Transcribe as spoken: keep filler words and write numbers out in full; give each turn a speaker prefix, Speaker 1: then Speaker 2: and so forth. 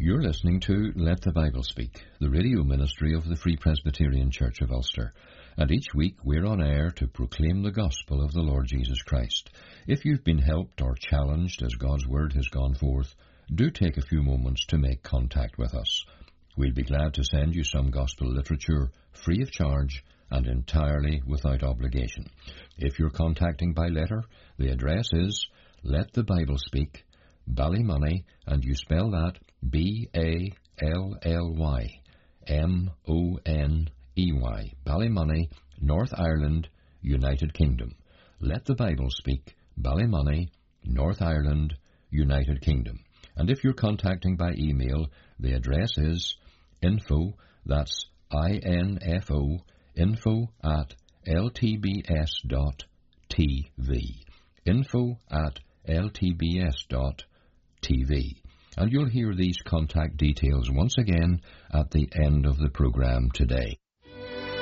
Speaker 1: You're listening to Let the Bible Speak, the radio ministry of the Free Presbyterian Church of Ulster. And each week we're on air to proclaim the gospel of the Lord Jesus Christ. If you've been helped or challenged as God's word has gone forth, do take a few moments to make contact with us. We'll be glad to send you some gospel literature free of charge and entirely without obligation. If you're contacting by letter, the address is Let the Bible Speak, Ballymoney, and you spell that B A L L Y M O N E Y, Ballymoney, North Ireland, United Kingdom. Let the Bible Speak, Ballymoney, North Ireland, United Kingdom. And if you're contacting by email, the address is info, that's I N F O, info at L T B S dot T V. Info at L T B S dot T V. And you'll hear these contact details once again at the end of the program today.